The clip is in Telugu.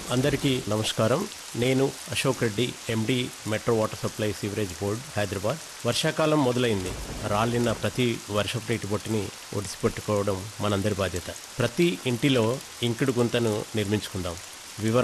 అందరికీ నమస్కారం. నేను అశోక్ రెడ్డి, ఎండి, metro water supply sewerage board, Hyderabad. వర్షాకాలం మొదలైంది. రాలిన ప్రతి వర్షపు నీటి బొట్టుని ఒడిసిపెట్టుకోవడం మనందరి బాధ్యత. ప్రతి ఇంటిలో ఇంకుడు గుంతను నిర్మించుకుందాం. వివరాలు